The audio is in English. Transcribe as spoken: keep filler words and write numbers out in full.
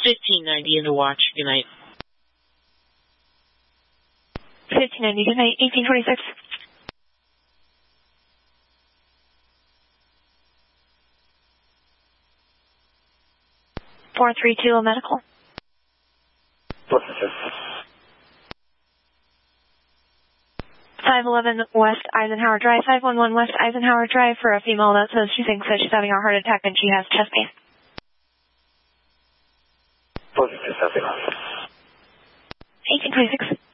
fifteen ninety in the watch. Good night. fifteen ninety, good night. eighteen twenty-six. four three two, medical. five eleven West Eisenhower Drive, five one one West Eisenhower Drive for a female that says she thinks that she's having a heart attack and she has chest pain. eighteen twenty-six.